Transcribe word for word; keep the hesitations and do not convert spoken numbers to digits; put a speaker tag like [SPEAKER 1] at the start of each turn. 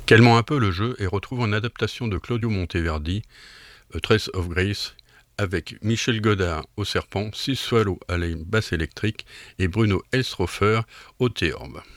[SPEAKER 1] Calmons un peu le jeu et retrouvons une adaptation de Claudio Monteverdi, A Trace of Grace, avec Michel Godard au serpent, Sis Swallow à la basse électrique et Bruno Elstrofer au théorbe.